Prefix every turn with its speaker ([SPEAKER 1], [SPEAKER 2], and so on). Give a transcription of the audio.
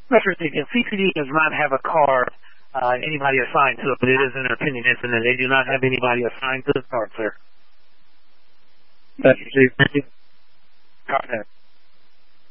[SPEAKER 1] Reference agent, CCD does not have a card, anybody assigned to it, but it is an opinion incident. They do not have anybody assigned to the card, sir.
[SPEAKER 2] That's received. Thank you.
[SPEAKER 1] Contact.